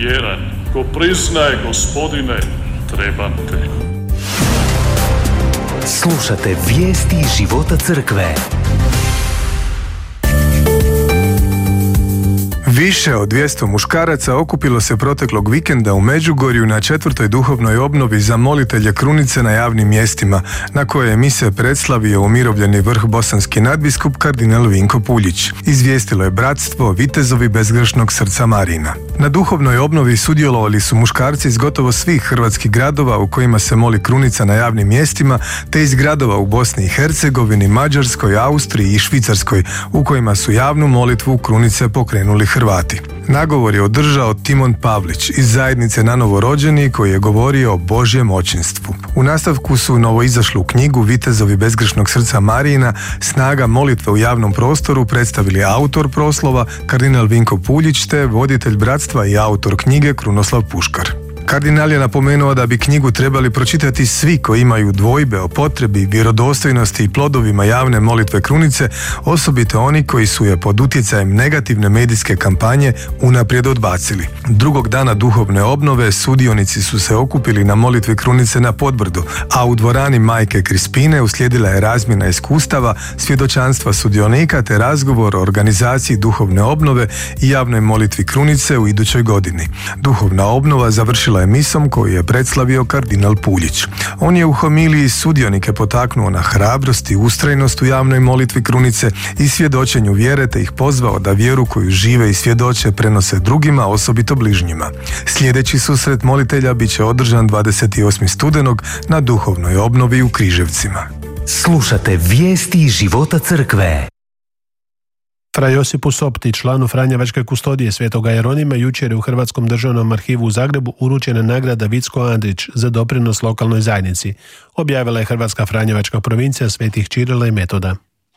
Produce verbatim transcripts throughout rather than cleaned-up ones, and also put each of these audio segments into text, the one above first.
vjeran, ko priznaje, Gospodine, trebam te. Slušate vijesti iz života crkve. Više od dvjesto muškaraca okupilo se proteklog vikenda u Međugorju na četvrtoj duhovnoj obnovi za molitelje krunice na javnim mjestima, na koje je mise predslavio umirovljeni vrh bosanski nadbiskup kardinal Vinko Puljić. Izvijestilo je bratstvo Vitezovi bezgrešnog srca Marina. Na duhovnoj obnovi sudjelovali su muškarci iz gotovo svih hrvatskih gradova u kojima se moli krunica na javnim mjestima, te iz gradova u Bosni i Hercegovini, Mađarskoj, Austriji i Švicarskoj, u kojima su javnu molitvu krunice pokrenuli Hrvati. Nagovor je održao Timon Pavlić iz zajednice Na novorođeni, koji je govorio o Božjem očinstvu. U nastavku su novoizašlu knjigu Vitezovi bezgrešnog srca Marijina, snaga molitve u javnom prostoru predstavili autor proslova kardinal Vinko Puljić te voditelj bratstva i autor knjige Krunoslav Puškar. Kardinal je napomenuo da bi knjigu trebali pročitati svi koji imaju dvojbe o potrebi, vjerodostojnosti i plodovima javne molitve krunice, osobito oni koji su je pod utjecajem negativne medijske kampanje unaprijed odbacili. Drugog dana duhovne obnove sudionici su se okupili na molitvi krunice na Podbrdu, a u dvorani Majke Krispine uslijedila je razmjena iskustava, svjedočanstva sudionika te razgovor o organizaciji duhovne obnove i javnoj molitvi krunice u idućoj godini. Duhovna obnova završila je misom koju je predslavio kardinal Puljić. On je u homiliji sudionike potaknuo na hrabrost i ustrajnost u javnoj molitvi krunice i svjedočenju vjere, te ih pozvao da vjeru koju žive i svjedoče prenose drugima, osobito bližnjima. Sljedeći susret molitelja bit će održan dvadeset osmog studenog na duhovnoj obnovi u Križevcima. Slušate vijesti iz života crkve. Fra Josipu Sopti, članu Franjevačke kustodije Svetoga Jeronima, jučer je u Hrvatskom državnom arhivu u Zagrebu uručena nagrada Vicko Andrić za doprinos lokalnoj zajednici, objavila je Hrvatska Franjevačka provincija Svetih Čirila i Metoda.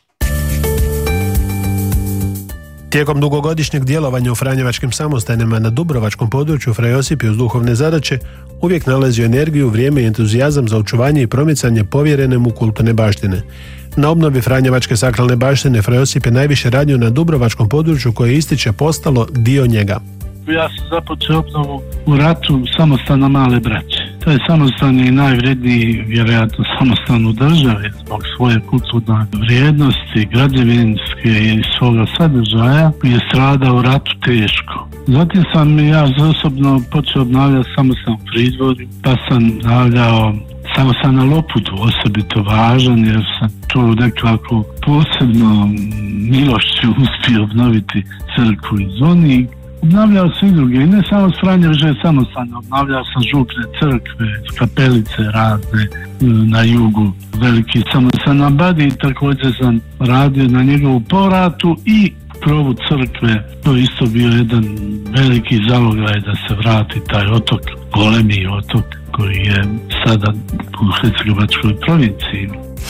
Tijekom dugogodišnjeg djelovanja u Franjevačkim samostajnima na dubrovačkom području Fra Josip je uz duhovne zadaće uvijek nalazio energiju, vrijeme i entuzijazam za očuvanje i promicanje povjerene mu kulturne baštine. Na obnovi Franjevačke sakralne baštine Fra Josip je najviše radio na dubrovačkom području koje ističe postalo dio njega. Ja sam započeo obnovu u ratu samostana Male Braće. To je samostan i najvredniji, vjerojatno samostan u državi zbog svoje kulturne vrijednosti, građevinske i svoga sadržaja, je stradao u ratu teško. Zatim sam ja osobno počeo obnavljati samostan u Pridvorju, pa sam obnavljao samostan na Loputu, osobito važan jer sam to nekako posebno milošću uspio obnoviti crkvu iz onih. Obnavljao sam i druge, i ne samo s Franjevačke samostane, obnavljao sam župne crkve, kapelice razne na jugu, veliki samostan na Badi, također sam radio na njegovu povratu i krovu crkve. To je isto bio jedan veliki zalogaj da se vrati taj otok, golemi otok koji je sada u Hercegovačkoj provinciji.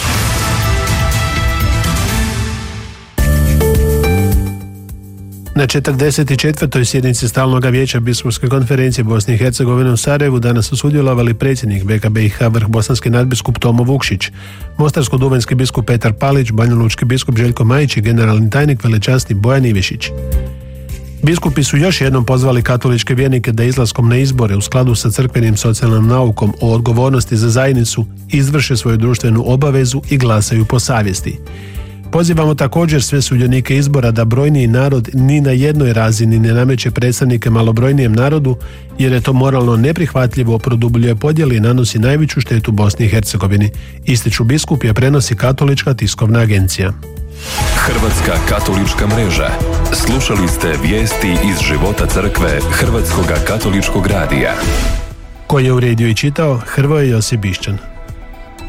Na četrdeset četvrtoj sjednici Stalnog vijeća Biskupske konferencije Bosne i Hercegovine u Sarajevu danas su sudjelovali predsjednik B K B I H vrh bosanski nadbiskup Tomo Vukšić, mostarsko-duvanjski biskup Petar Palić, banjalučki biskup Željko Majić i generalni tajnik velečasni Bojan Ivišić. Biskupi su još jednom pozvali katoličke vjernike da izlaskom na izbore u skladu sa crkvenim socijalnom naukom o odgovornosti za zajednicu izvrše svoju društvenu obavezu i glasaju po savjesti. Pozivamo također sve sudionike izbora da brojniji narod ni na jednoj razini ne nameće predstavnike malobrojnijem narodu, jer je to moralno neprihvatljivo, produbljuje podjele i nanosi najveću štetu Bosni i Hercegovini, ističu biskupi, a prenosi Katolička tiskovna agencija. Hrvatska katolička mreža. Slušali ste vijesti iz života crkve Hrvatskoga katoličkog radija. Koji je uredio i čitao Hrvoje Josip Bišćan.